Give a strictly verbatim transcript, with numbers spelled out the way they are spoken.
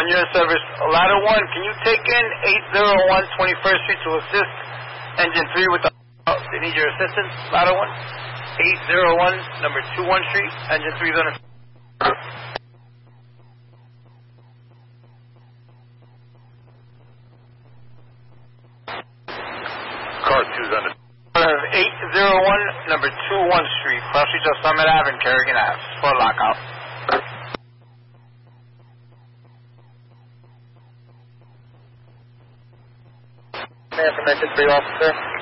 your service. Ladder one, can you take in eight oh one twenty-first Street to assist engine three with the... Oh, they need your assistance. Ladder one, eight oh one, number twenty-one Street, engine three is on a... Car two's on the... eight oh one, number twenty-one Street, cross streets of Summit Ave and Kerrigan Ave, for lockout. May I from engine three, officer?